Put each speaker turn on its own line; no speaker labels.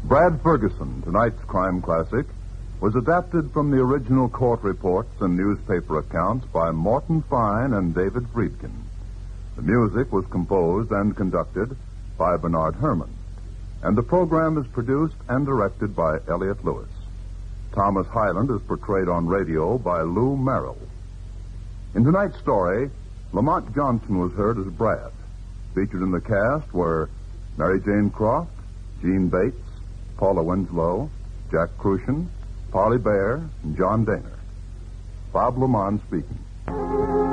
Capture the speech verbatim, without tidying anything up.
Brad Ferguson, tonight's crime classic, was adapted from the original court reports and newspaper accounts by Morton Fine and David Friedkin. The music was composed and conducted by Bernard Herrmann, and the program is produced and directed by Elliott Lewis. Thomas Hyland is portrayed on radio by Lou Merrill. In tonight's story, Lamont Johnson was heard as Brad. Featured in the cast were Mary Jane Croft, Gene Bates, Paula Winslow, Jack Crucian, Parley Bear, and John Daner. Bob Lamont speaking.